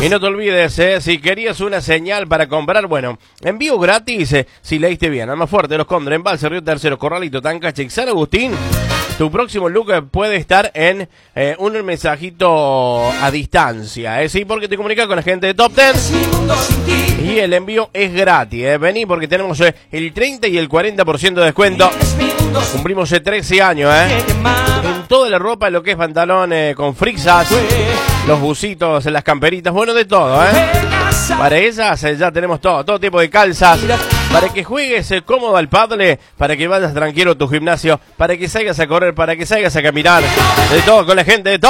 Y no te olvides, si querías una señal para comprar, bueno, envío gratis, si leíste bien. Almafuerte, Los Cóndores, Embalse, Río Tercero, Corralito, Tancache, San Agustín. Tu próximo look puede estar en un mensajito a distancia, sí, porque te comunicas con la gente de Top Ten y el envío es gratis, Vení porque tenemos el 30 y el 40% de descuento. Cumplimos 13 años, en toda la ropa, lo que es pantalón con frisas, los bucitos, las camperitas, bueno, de todo, Para esas ya tenemos todo tipo de calzas, para que juegues cómodo al pádel, para que vayas tranquilo a tu gimnasio, para que salgas a correr, para que salgas a caminar, de todo con la gente de todo.